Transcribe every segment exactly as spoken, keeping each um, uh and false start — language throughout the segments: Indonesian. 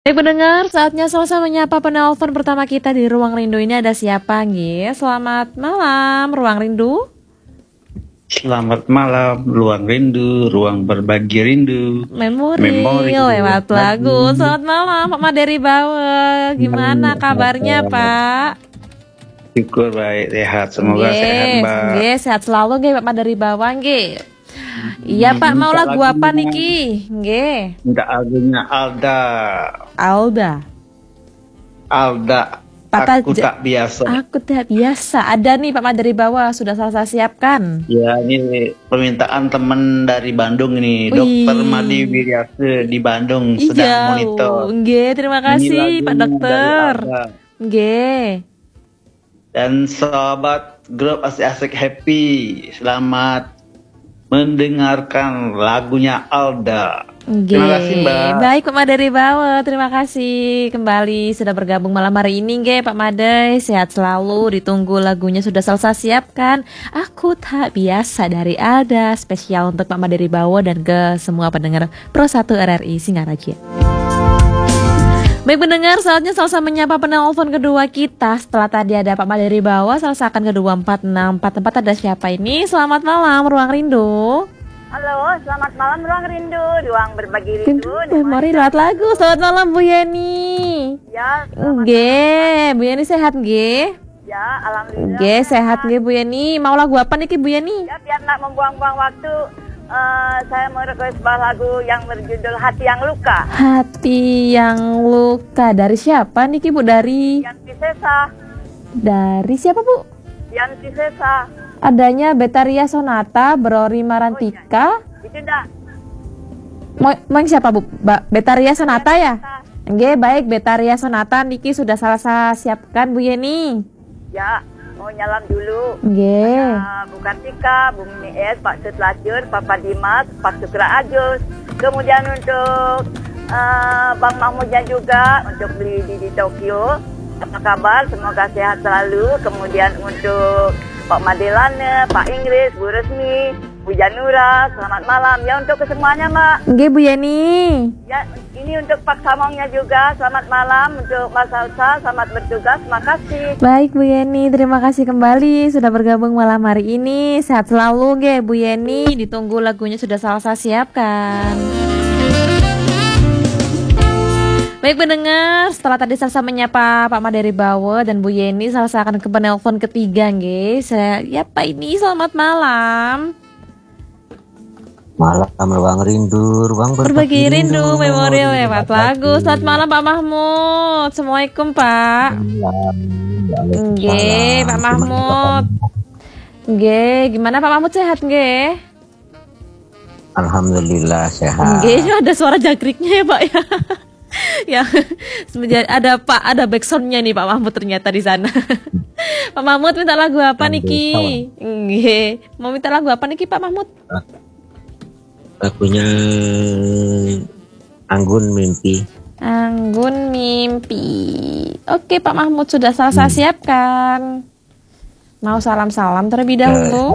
Baik pendengar, saatnya sama-sama menyapa penelpon pertama kita di Ruang Rindu. Ini ada siapa, nggih? Selamat malam, Ruang Rindu. Selamat malam, Ruang Rindu, ruang berbagi rindu. Memori, Memori lewat lagu. Selamat malam, Pak Maderi Bawa. Gimana kabarnya, Pak? Syukur baik, sehat. Semoga Nggih, sehat, Mbak. nggih, sehat selalu, nggih, Pak Maderi Bawa, nggih. Iya Pak, mau lagu apa niki? Nggih. Minta lagunya Alda. Alda. Alda. Papa aku ja- tak biasa. Aku tak biasa. Ada nih Pak Maderi Bawa, sudah saya siapkan. Ya, ini permintaan teman dari Bandung ini, Wih. Dokter Madi Wiryase di Bandung sedang Iya, monitor. nggih, terima Ini kasih lagunya Pak Dokter. dari Alda. Nggih. Dan sahabat grup Asik-Asik Happy, selamat mendengarkan lagunya Alda. Nggih. Terima kasih, Mbak. Baik Pak Maderi Bawa, terima kasih kembali sudah bergabung malam hari ini nggih Pak Madei. Sehat selalu, ditunggu lagunya sudah selesai siapkan. Aku tak biasa dari Alda, spesial untuk Pak Maderi Bawa dan ke semua pendengar Pro satu R R I Singaraja. Baik pendengar, saatnya Salsa menyapa penelpon kedua kita. Setelah tadi ada Pak Maderi Bawa, Salsa akan kedua empat enam empat empat. Ada siapa ini? Selamat malam, Ruang Rindu. Halo, selamat malam Ruang Rindu, ruang berbagi rindu. Memori lewat lagu. Selamat malam Bu Yeni. Ya, selamat Nggih, Bu Yeni sehat nggih? ya, alhamdulillah. Nggih, sehat nggih Bu Yeni. Mau lagu apa nih Bu Yeni? Ya, biar nak membuang-buang waktu, eh, saya mau request sebuah lagu yang berjudul Hati Yang Luka. Hati yang luka. Dari siapa nih Bu? Dari Yanti Sesa, dari siapa Bu? Yanti Sesa. Adanya Betaria Sonata, Brori Marantika. Itu dah. Mau, mau yang siapa Bu? Ba- Betaria Sonata ya? Nggih, baik Betaria Sonata niki sudah salah siapkan Bu Yeni. Ya, mau nyalam dulu. Nggih. Nah, Bu Kartika, Bu Mini S, Pak Sutlajur, Papa Dimas, Pak Sukra Ajus. Kemudian untuk eh, Bang Mahmudnya juga untuk beli di, di Tokyo. Apa kabar? Semoga sehat selalu. Kemudian untuk Pak Madelane, Pak Inggris, Bu Resmi, Bu Janura, selamat malam. Ya untuk kesemuanya Mbak. Nggih Bu Yeni. Ya ini untuk Pak Samongnya juga, selamat malam. Untuk Mas Salsa, selamat bertugas, terima kasih. Baik Bu Yeni, terima kasih kembali sudah bergabung malam hari ini. Sehat selalu nggih Bu Yeni. Ditunggu lagunya sudah Salsa siapkan. Baik pendengar, setelah tadi Salsa menyapa Pak Maderi Bawa dan Bu Yeni, Salsa akan ke penelpon ketiga nggih. Saya ya Pak ini selamat malam. Malam ruang rindu, ruang Berbagi rindu, memori lewat lagu. Selamat malam Pak Mahmud. Assalamualaikum Pak. Nggih, Pak Mahmud. Nggih, gimana Pak Mahmud, sehat nggih? Alhamdulillah sehat. Nggih, ada suara jagriknya ya Pak ya. Ya, semenjak ada Pak, ada backsoundnya nih Pak Mahmud ternyata di sana. Pak Mahmud minta lagu apa niki? Nggih, mau minta lagu apa niki Pak Mahmud? Lagunya Anggun Mimpi. Anggun Mimpi. Oke Pak Mahmud sudah selesai Hmm. siapkan. Mau salam-salam terlebih dahulu.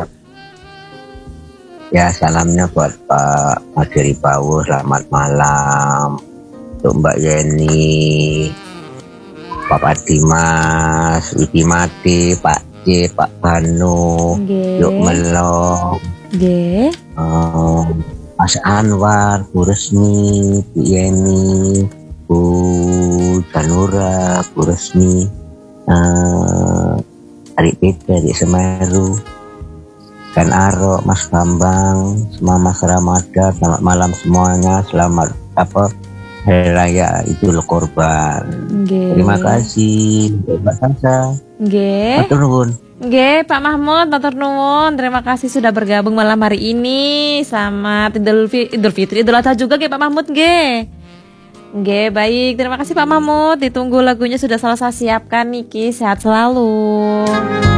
Ya, salamnya buat Pak Maderi Bawu, selamat malam. Untuk Mbak Yeni, Bapak Dimas, Ibi Mati, Pak C, Pak Banu, Nggih. Yuk Melong, Nggih. um, Mas Anwar, Bu Resmi, Bu Yeni, Bu Janura, Bu Resmi, uh, Adik Beda, Adik Semeru, dan Aro, Mas Bambang, semua Mas Ramadan, selamat malam semuanya, selamat apa Hari Raya Idul Korban. Nggih. Terima kasih Mbak Sansa. Nggih. Matur nuwun. Nggih, Pak Mahmud, matur nuwun. Terima kasih sudah bergabung malam hari ini. Selamat Idul, Fi- Idul Fitri, Idul Adha juga nggih Pak Mahmud nggih. Nggih, baik. Terima kasih Pak Mahmud. Ditunggu lagunya sudah selesai siapkan niki. Sehat selalu.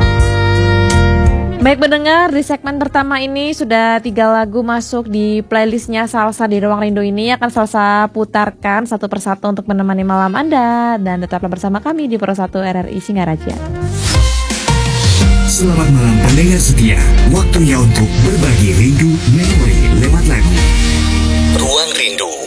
Baik pendengar, di segmen pertama ini sudah tiga lagu masuk di playlistnya Salsa di Ruang Rindu ini. Akan Salsa putarkan satu persatu untuk menemani malam Anda. Dan tetaplah bersama kami di Pro satu R R I Singaraja. Selamat malam pendengar setia. Waktunya untuk berbagi rindu memori lewat lagu. Ruang Rindu